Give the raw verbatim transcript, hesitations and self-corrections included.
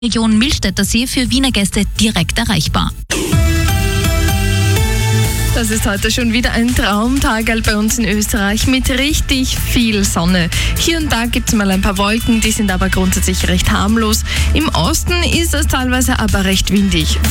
Region Millstätter See für Wiener Gäste direkt erreichbar. Das ist heute schon wieder ein Traumtag bei uns in Österreich mit richtig viel Sonne. Hier und da gibt es mal ein paar Wolken, die sind aber grundsätzlich recht harmlos. Im Osten ist es teilweise aber recht windig.